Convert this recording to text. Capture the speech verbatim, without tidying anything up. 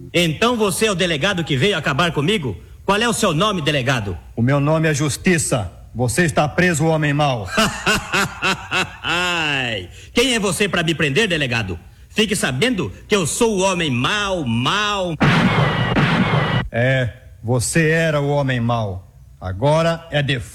Então você é o delegado que veio acabar comigo? Qual é o seu nome, delegado? O meu nome é Justiça. Você está preso, homem mau. Quem é você para me prender, delegado? Fique sabendo que eu sou o homem mau, mau. É, você era o homem mau. Agora é de